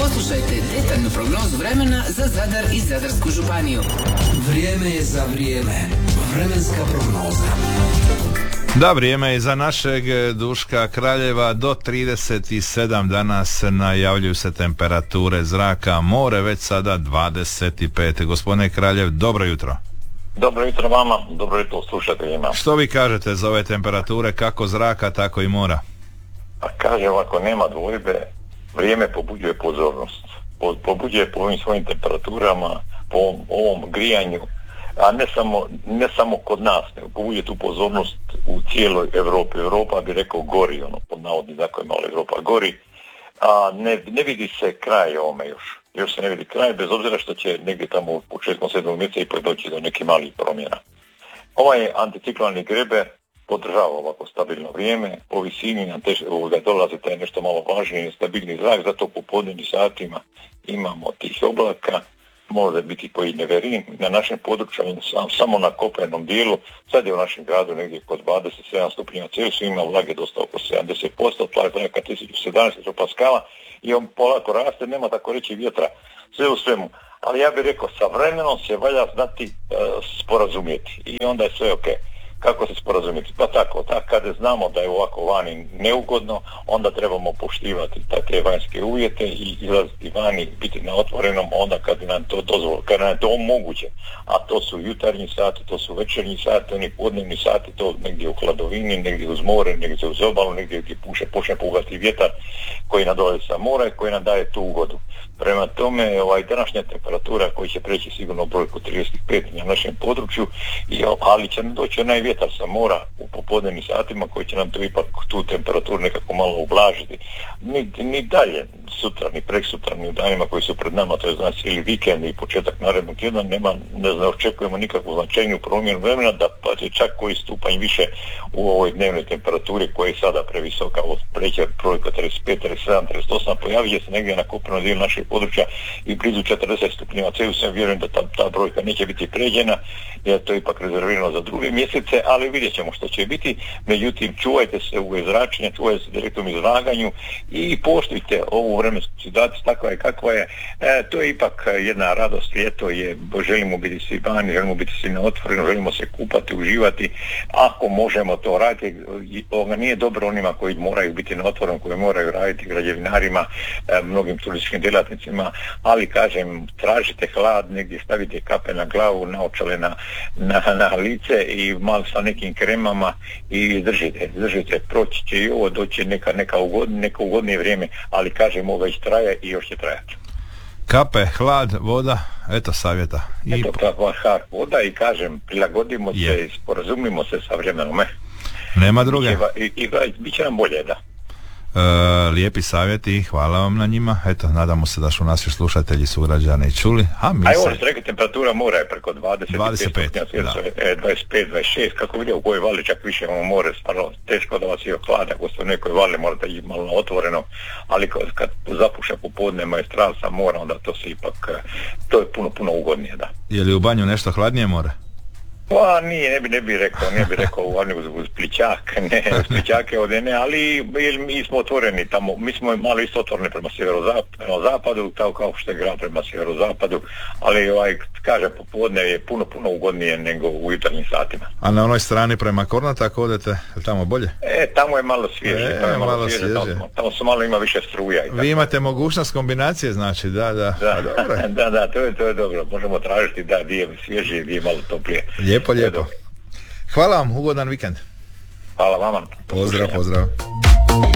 Poslušajte detaljnu prognozu vremena za Zadar i Zadarsku županiju. Vrijeme je za vrijeme. Vremenska prognoza. Da, vrijeme je za našeg Duška Kraljeva. Do 37 danas najavljuju se temperature zraka, more već sada 25. Gospodine Kraljev, dobro jutro. Dobro jutro vama, dobro jutro slušateljima. Što vi kažete za ove temperature, kako zraka, tako i mora? Pa kaže ovako, nema dvojbe, vrijeme pobuđuje pozornost. Pobuđuje po ovim svojim temperaturama, po ovom grijanju, a ne samo kod nas, nego pobuđuje tu pozornost u cijeloj Europi. Europa bi rekao gori, pod navodnim znakovima, ali Europa gori, a ne vidi se kraj ovome još se ne vidi kraj, bez obzira što će negdje tamo u 6-7 mjeseca ipak doći do nekih malih promjena. Ovaj anticiklonalni grebe podržava ovako stabilno vrijeme, po visini nam dolazi taj nešto malo važniji stabilni zrak, zato u popodnevnim satima imamo tih oblaka, može biti koji neverin na našem području, samo na kopnenom dijelu, sad je u našem gradu negdje kod 27 stupnjeva Celzija, ima vlage dosta oko 70%, tlak zraka 1017 paskala i on polako raste, nema tako reći vjetra, sve u svemu. Ali ja bih rekao, sa vremenom se valja znati sporazumjeti i onda je sve ok. Kako se sporazumjeti? Pa tako, kada znamo da je ovako vani neugodno, onda trebamo poštivati te vanjske uvjete i izlaziti vani, biti na otvorenom onda kad nam to dozvoli, kad nam je to moguće. A to su jutarnji sati, to su večernji sati, oni podnevni sati, to negdje u hladovini, negdje uz more, negdje uz obalu, negdje gdje počne puhati vjetar koji nam dolazi sa mora i koji nam daje tu ugodu. Prema tome, današnja temperatura koji će preći sigurno brojku 35 na našem području, ali će nam doći onaj vjetar sa mora u popodnevnim satima koji će nam to ipak tu temperaturu nekako malo ublažiti. Ni dalje sutra, ni preksutra, ni u danima koji su pred nama, to je znači cijeli vikend i početak narednog tjedna, ne očekujemo nikakvu značajniju promjenu vremena, da pa će čak koji stupanj više u ovoj dnevnoj temperaturi koja je sada previsoka, od preće brojka 35, 37, 38, pojavit će se negdje na kopnenom dijelu našeg područja i blizu 40 stupnjeva Celzija. Vjerujem da ta brojka neće biti pređena, jer to je ipak rezervirano za druge mjesece, ali vidjet ćemo što će biti. Međutim, čuvajte se u zračenju, čuvajte se direktnom izlaganju i poštujte ovu vremensku situaciju takva je kakva je. To je ipak jedna radost, ljeto je, želimo biti svi vani, želimo biti svi na otvoreno, želimo se kupati, uživati, ako možemo to raditi. Ovoga nije dobro onima koji moraju biti na otvorenom, koji moraju raditi građevinarima, mnogim turističkim djelatnicima, ali kažem, tražite hlad, negdje stavite kape na glavu, naočale na lice i malo sa nekim kremama i držite, proći će i ovo, doći neko ugodnije vrijeme, ali kažem, ovo već traje i još će trajati. Kape, hlad, voda, eto savjeta. Eto hlad, voda i kažem, prilagodimo se i sporazumimo se sa vremenom. Nema druge. I bit će nam bolje, da. Lijepi savjeti, hvala vam na njima. Eto, nadamo se da su naši slušatelji sugrađani čuli. A ovo ste rekli, temperatura mora je preko 25, 25, 26, kako vidio u kojoj vali čak više imamo more, stvarno teško da vas je ohlada, ako ste u nekoj vali morate ići malo otvoreno, ali kad zapuša popodne maestral sa mora, onda to se ipak, to je puno ugodnije, da. Je li u banju nešto hladnije more? Pa nije, ne bi rekao uz Pličak, Pličake ovdje ne, ali mi smo otvoreni tamo, mi smo malo isto otvoreni prema sjeverozapadu, tako kao što je grad prema sjeverozapadu, ali kažem, popodne je puno ugodnije nego u jutarnjim satima. A na onoj strani prema Kornata, ako odete, je tamo bolje? Tamo je malo svježe, tamo su malo ima više struja. Vi imate mogućnost kombinacije, znači, da. Da, to je dobro, možemo tražiti da gdje je svježe, gdje je malo toplije. Lijepo. Hvala vam, ugodan vikend. Hvala vama. Pozdrav.